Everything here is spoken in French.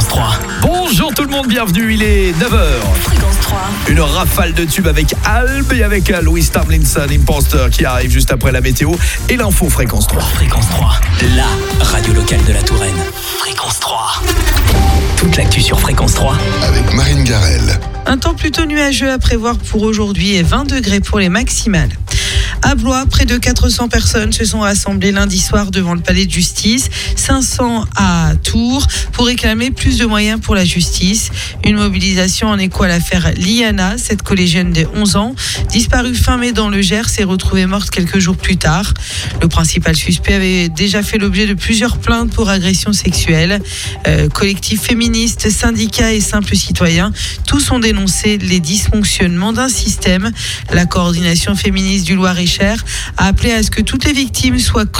Fréquence 3. Bonjour tout le monde, bienvenue, il est 9h. Fréquence 3. Une rafale de tubes avec Alb et avec Louis Tomlinson, Imposter, qui arrive juste après la météo et l'info Fréquence 3. Fréquence 3, la radio locale de la Touraine. Fréquence 3. Toute l'actu sur Fréquence 3. Avec Marine Garel. Un temps plutôt nuageux à prévoir pour aujourd'hui et 20 degrés pour les maximales. À Blois, près de 400 personnes se sont rassemblées lundi soir devant le palais de justice, 500 à Tours, pour réclamer plus de moyens pour la justice. Une mobilisation en écho à l'affaire Liana, cette collégienne de 11 ans, disparue fin mai dans le Gers et retrouvée morte quelques jours plus tard. Le principal suspect avait déjà fait l'objet de plusieurs plaintes pour agression sexuelle. Collectifs féministes, syndicats et simples citoyens, tous ont dénoncé les dysfonctionnements d'un système. La coordination féministe du Loir-et-Cher a appelé à ce que toutes les victimes soient